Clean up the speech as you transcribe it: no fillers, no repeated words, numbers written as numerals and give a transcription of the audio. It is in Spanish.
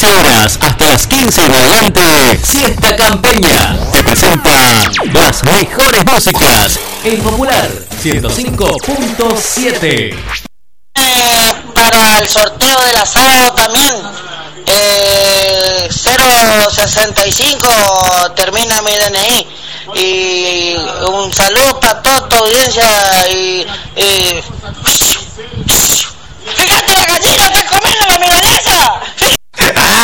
horas hasta las 15 en adelante, Siesta Campeña te presenta las mejores músicas en Popular 105.7. Para el sorteo del asado también, 065 termina mi DNI. Y un saludo para toda tu audiencia y